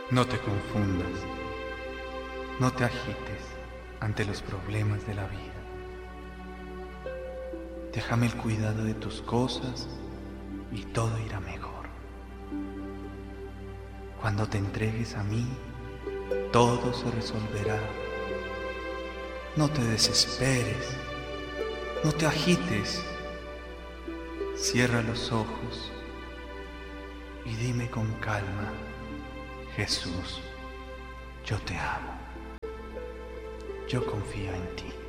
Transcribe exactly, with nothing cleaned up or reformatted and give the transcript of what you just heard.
No te confundas, no te agites ante los problemas de la vida. Déjame el cuidado de tus cosas y todo irá mejor. Cuando te entregues a mí, todo se resolverá. No te desesperes, no te agites. Cierra los ojos y dime con calma: Jesús, yo te amo. Yo confío en ti.